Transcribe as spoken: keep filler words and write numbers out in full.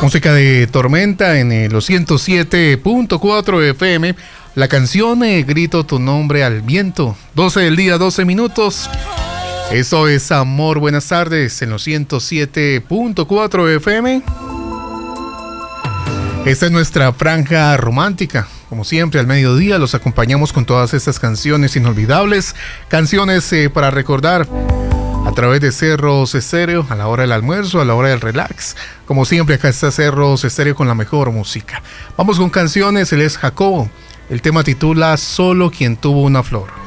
Música de Tormenta en eh, los ciento siete punto cuatro F M. La canción eh, Grito tu nombre al viento. doce del día, doce minutos. Eso es Amor. Buenas tardes en los ciento siete punto cuatro F M. Esta es nuestra franja romántica. Como siempre, al mediodía los acompañamos con todas estas canciones inolvidables. Canciones eh, para recordar a través de Cerros Estéreo, a la hora del almuerzo, a la hora del relax. Como siempre, acá está Cerros Estéreo con la mejor música. Vamos con canciones. Él es Jacobo. El tema titula Solo quien tuvo una flor.